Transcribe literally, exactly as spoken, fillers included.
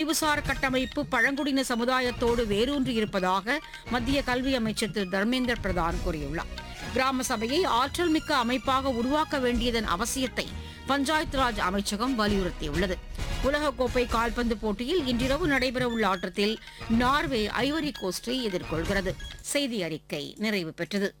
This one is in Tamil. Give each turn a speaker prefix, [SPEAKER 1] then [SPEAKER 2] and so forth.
[SPEAKER 1] அறிவுசார் கட்டமைப்பு பழங்குடியின சமுதாயத்தோடு வேரூன்றி இருப்பதாக மத்திய கல்வி அமைச்சர் திரு தர்மேந்திர பிரதான் கூறியுள்ளார். கிராம சபையை ஆற்றல் மிக்க அமைப்பாக உருவாக்க வேண்டியதன் அவசியத்தை பஞ்சாயத் ராஜ் அமைச்சகம் வலியுறுத்தியுள்ளது. உலகக்கோப்பை கால்பந்து போட்டியில் இன்றிரவு நடைபெறவுள்ள ஆட்டத்தில் நார்வே ஐவரி கோஸ்டை எதிர்கொள்கிறது. செய்தி அறிக்கை நிறைவு பெற்றது.